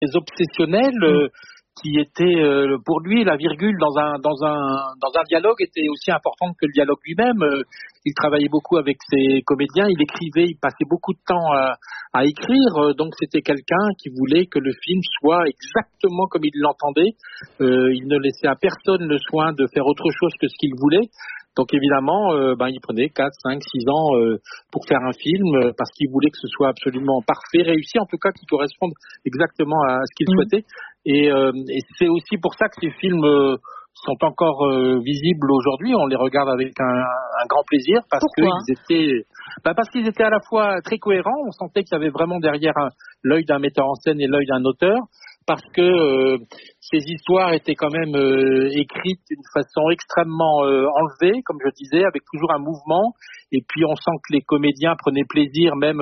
très obsessionnel. Qui était pour lui la virgule dans un dialogue était aussi importante que le dialogue lui-même. Il travaillait beaucoup avec ses comédiens, il écrivait, il passait beaucoup de temps à écrire. Donc c'était quelqu'un qui voulait que le film soit exactement comme il l'entendait. Il ne laissait à personne le soin de faire autre chose que ce qu'il voulait. Donc évidemment, il prenait 4, 5, 6 ans pour faire un film parce qu'il voulait que ce soit absolument parfait, réussi, en tout cas qui corresponde exactement à ce qu'il souhaitait. Et c'est aussi pour ça que ces films sont encore visibles aujourd'hui. On les regarde avec un grand plaisir parce qu'ils étaient à la fois très cohérents. On sentait qu'il y avait vraiment derrière l'œil d'un metteur en scène et l'œil d'un auteur. Parce que ces histoires étaient quand même écrites d'une façon extrêmement enlevée, comme je disais, avec toujours un mouvement. Et puis on sent que les comédiens prenaient plaisir, même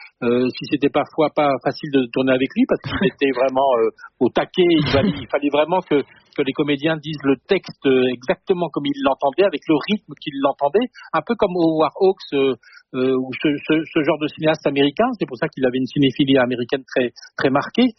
si c'était parfois pas facile de tourner avec lui, parce qu'il était vraiment au taquet. Il fallait vraiment que les comédiens disent le texte exactement comme ils l'entendaient, avec le rythme qu'ils l'entendaient, un peu comme Howard Hawks ou ce genre de cinéaste américain. C'est pour ça qu'il avait une cinéphilie américaine très très marquée,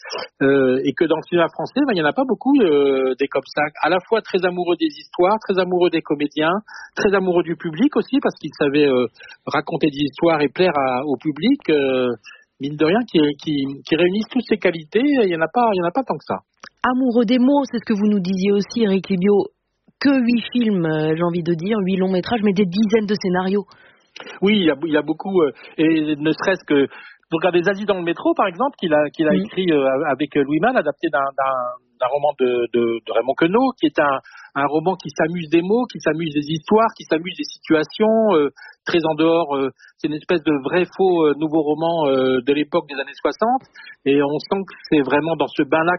et que dans le cinéma français, il n'y en a pas beaucoup des comme ça, à la fois très amoureux des histoires, très amoureux des comédiens, très amoureux du public aussi, parce qu'il savait raconter des histoires et plaire au public, mine de rien, qui réunissent toutes ces qualités. Il y en a pas tant que ça. Amoureux des mots, c'est ce que vous nous disiez aussi, Éric Libio. Que 8 films, j'ai envie de dire, 8 longs métrages, mais des dizaines de scénarios. Oui, il y a beaucoup, et ne serait-ce que, vous regardez Zazie dans le métro, par exemple, qu'il a écrit avec Louis Malle, adapté d'un roman de Raymond Queneau, qui est un roman qui s'amuse des mots, qui s'amuse des histoires, qui s'amuse des situations, très en dehors. C'est une espèce de vrai faux nouveau roman de l'époque des années 60, et on sent que c'est vraiment dans ce bain-là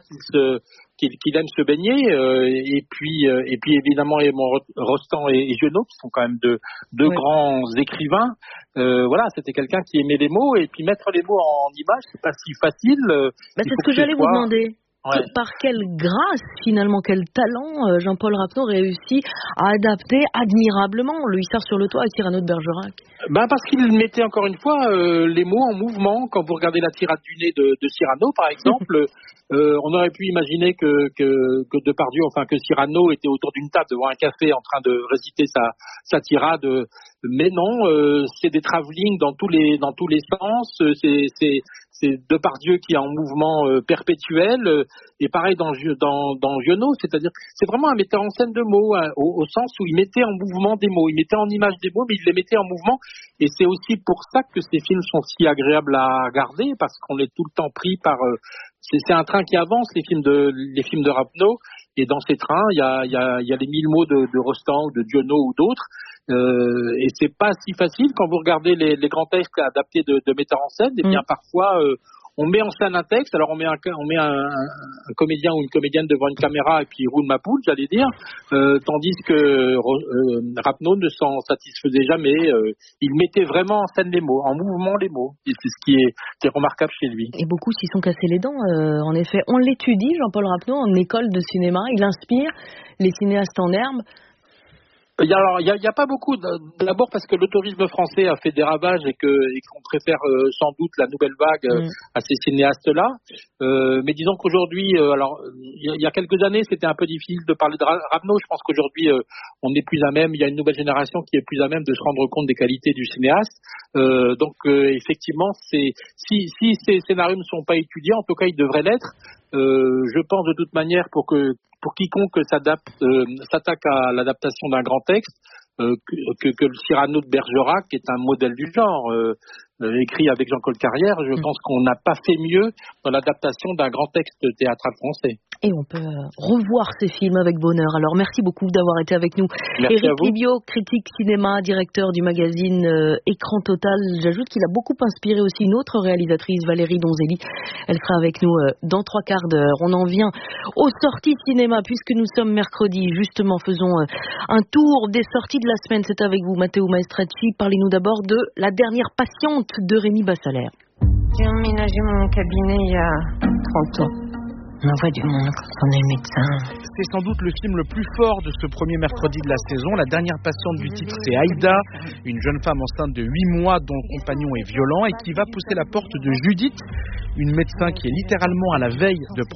qu'il aime se baigner, et puis évidemment Rostand et Giono, qui sont quand même deux grands écrivains. Voilà, c'était quelqu'un qui aimait les mots, et puis mettre les mots en images, c'est pas si facile. C'est ce que j'allais vous demander. Ouais. Par quelle grâce, finalement, quel talent Jean-Paul Rapneau réussit à adapter admirablement Le Hussard sur le toit et Cyrano de Bergerac? Parce qu'il mettait encore une fois les mots en mouvement. Quand vous regardez la tirade du nez de Cyrano, par exemple, on aurait pu imaginer que Depardieu, que Cyrano était autour d'une table devant un café en train de réciter sa tirade. Mais non, c'est des travelling dans tous les sens. C'est Depardieu qui est en mouvement perpétuel, et pareil dans Giono, c'est-à-dire c'est vraiment un metteur en scène de mots, au sens où il mettait en mouvement des mots, il mettait en image des mots, mais il les mettait en mouvement, et c'est aussi pour ça que ces films sont si agréables à regarder, parce qu'on est tout le temps pris par c'est un train qui avance, les films de Rapneau, et dans ces trains il y a les 1000 mots de Rostand ou de Giono ou d'autres. Et c'est pas si facile quand vous regardez les grands textes adaptés de metteurs en scène. Et bien parfois on met en scène un texte, alors on met un comédien ou une comédienne devant une caméra et puis il roule ma poule, j'allais dire, tandis que Rapneau ne s'en satisfaisait jamais. Il mettait vraiment en scène les mots, en mouvement les mots. Et c'est ce qui est remarquable chez lui. Et beaucoup s'y sont cassés les dents, en effet. On l'étudie, Jean-Paul Rapneau, en école de cinéma. Il inspire les cinéastes en herbe. Il y a pas beaucoup, d'abord parce que le tourisme français a fait des ravages et qu'on préfère sans doute la nouvelle vague à ces cinéastes-là. Mais disons qu'aujourd'hui, il y a quelques années, c'était un peu difficile de parler de Rapneau. Je pense qu'aujourd'hui, on est plus à même, il y a une nouvelle génération qui est plus à même de se rendre compte des qualités du cinéaste. Donc effectivement, si ces scénarios ne sont pas étudiés, en tout cas, ils devraient l'être. Je pense de toute manière pour quiconque s'attaque à l'adaptation d'un grand texte, que le Cyrano de Bergerac est un modèle du genre, écrit avec Jean Colcarrière. Je pense qu'on n'a pas fait mieux dans l'adaptation d'un grand texte théâtral français. Et on peut revoir ces films avec bonheur. Alors merci beaucoup d'avoir été avec nous. Merci Éric Libio, critique cinéma, directeur du magazine Écran Total. J'ajoute qu'il a beaucoup inspiré aussi une autre réalisatrice, Valérie Donzelli. Elle sera avec nous dans 3 quarts d'heure. On en vient aux sorties cinéma, puisque nous sommes mercredi. Justement, faisons un tour des sorties de la semaine. C'est avec vous, Matteo Maestracci. Parlez-nous d'abord de La dernière patiente de Rémi Bassalaire. J'ai emménagé mon cabinet il y a 30 ans. On voit du monde quand on est médecin. C'est sans doute le film le plus fort de ce premier mercredi de la saison. La dernière patiente du titre, c'est Aïda, une jeune femme enceinte de 8 mois dont le compagnon est violent et qui va pousser la porte de Judith, une médecin qui est littéralement à la veille de